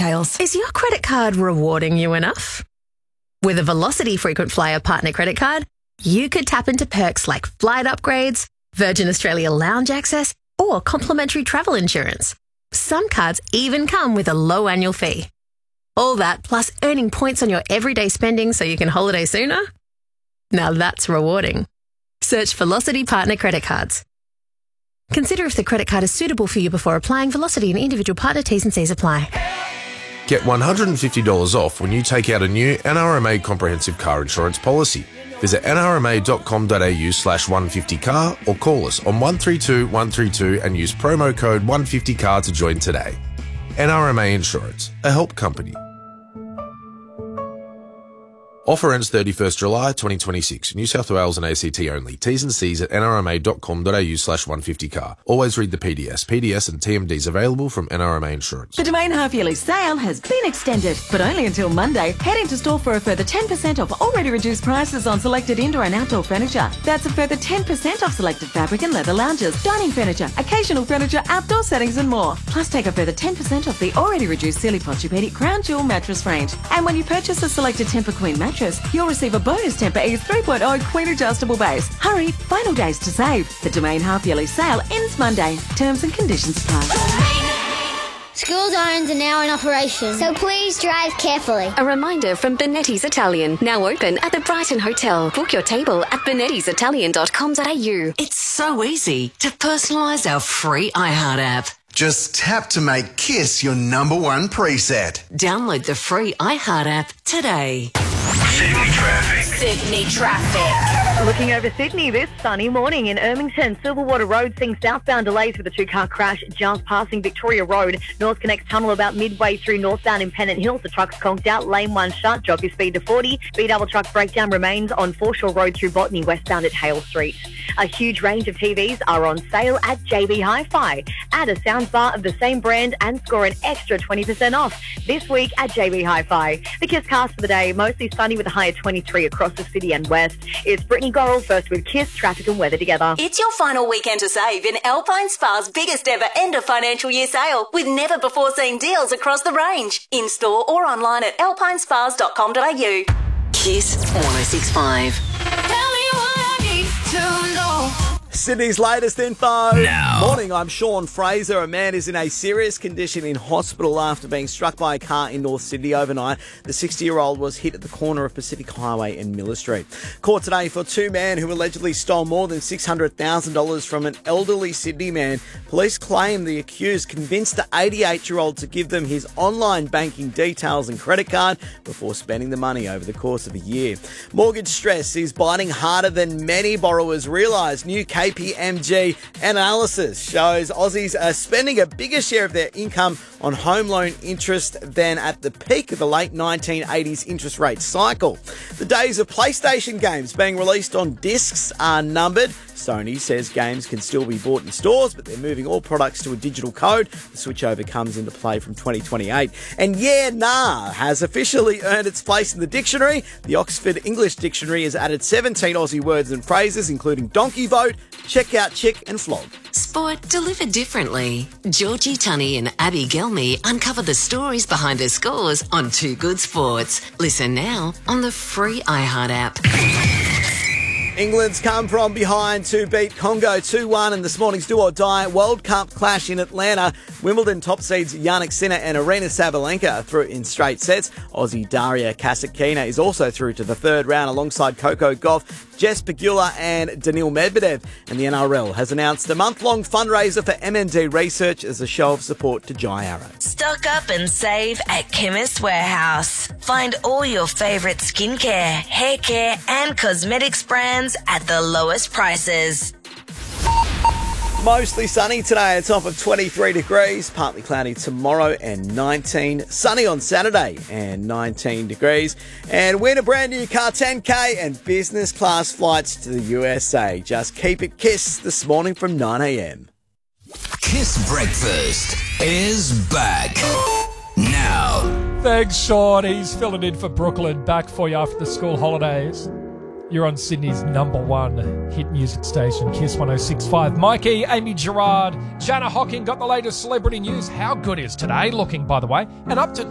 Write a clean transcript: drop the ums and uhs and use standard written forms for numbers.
details. Is your credit card rewarding you enough? With a Velocity Frequent Flyer Partner Credit Card, you could tap into perks like flight upgrades, Virgin Australia lounge access, or complimentary travel insurance. Some cards even come with a low annual fee. All that plus earning points on your everyday spending so you can holiday sooner? Now that's rewarding. Search Velocity Partner Credit Cards. Consider if the credit card is suitable for you before applying. Velocity and individual partner T's and C's apply. Get $150 off when you take out a new NRMA comprehensive car insurance policy. Visit nrma.com.au/150car or call us on 132 132 and use promo code 150car to join today. NRMA Insurance, a help company. Offer ends 31st July 2026. New South Wales and ACT only. T's and C's at nrma.com.au/150car. Always read the PDS. PDS and TMDs available from NRMA Insurance. The Domain half-yearly sale has been extended, but only until Monday. Head into store for a further 10% off already reduced prices on selected indoor and outdoor furniture. That's a further 10% off selected fabric and leather lounges, dining furniture, occasional furniture, outdoor settings and more. Plus take a further 10% off the already reduced Sealy Posturepedic Crown Jewel mattress range. And when you purchase a selected Tempur Queen mattress, you'll receive a bonus Tempur Ease 3.0 Queen adjustable base. Hurry, final days to save. The Domain half-yearly sale ends Monday. Terms and conditions apply. School zones are now in operation, so please drive carefully. A reminder from Benetti's Italian, now open at the Brighton Hotel. Book your table at benettisitalian.com.au. It's so easy to personalise our free iHeart app. Just tap to make KISS your number one preset. Download the free iHeart app today. Sydney traffic. Sydney traffic. Looking over Sydney this sunny morning in Ermington, Silverwater Road seeing southbound delays with a two-car crash just passing Victoria Road. North Connects Tunnel about midway through northbound in Pennant Hills. The truck's conked out, lane 1 shut, drop your speed to 40. B-double truck breakdown remains on Foreshore Road through Botany westbound at Hale Street. A huge range of TVs are on sale at JB Hi-Fi. Add a soundbar of the same brand and score an extra 20% off this week at JB Hi-Fi. The KISS cast for the day, mostly sunny with a high of 23 across the city and west. It's Brittany Gorrell first with KISS, traffic and weather together. It's your final weekend to save in Alpine Spa's biggest ever end of financial year sale with never before seen deals across the range. In store or online at alpinespas.com.au. KISS 106.5. Tell me what I need to know. Sydney's latest info. Now. Morning, I'm Sean Fraser. A man is in a serious condition in hospital after being struck by a car in North Sydney overnight. The 60-year-old was hit at the corner of Pacific Highway and Miller Street. Court today for two men who allegedly stole more than $600,000 from an elderly Sydney man. Police claim the accused convinced the 88-year-old to give them his online banking details and credit card before spending the money over the course of a year. Mortgage stress is biting harder than many borrowers realise. New KPMG analysis shows Aussies are spending a bigger share of their income on home loan interest than at the peak of the late 1980s interest rate cycle. The days of PlayStation games being released on discs are numbered. Sony says games can still be bought in stores, but they're moving all products to a digital code. The switchover comes into play from 2028. And yeah, nah has officially earned its place in the dictionary. The Oxford English Dictionary has added 17 Aussie words and phrases, including donkey vote, check out chick and flog. Sport delivered differently. Georgie Tunney and Abby Gelmy uncover the stories behind her scores on Too Good Sports. Listen now on the free iHeart app. England's come from behind to beat Congo 2-1 in this morning's do-or-die World Cup clash in Atlanta. Wimbledon top seeds Jannik Sinner and Aryna Sabalenka are through in straight sets. Aussie Daria Kasatkina is also through to the third round alongside Coco Gauff, Jess Pegula and Daniil Medvedev. And the NRL has announced a month-long fundraiser for MND research as a show of support to Jai Arrow. Stock up and save at Chemist Warehouse. Find all your favourite skincare, hair care and cosmetics brands at the lowest prices. Mostly sunny today, a top of 23 degrees, partly cloudy tomorrow and 19. Sunny on Saturday and 19 degrees. And win a brand new car 10K and business class flights to the USA. Just keep it KISS this morning from 9 a.m. KISS Breakfast is back now. Thanks, Sean. He's filling in for Brooklyn. Back for you after the school holidays. You're on Sydney's number one hit music station, KISS 106.5. Mikey, Amy Gerard, Jana Hocking got the latest celebrity news. How good is today looking, by the way? And up to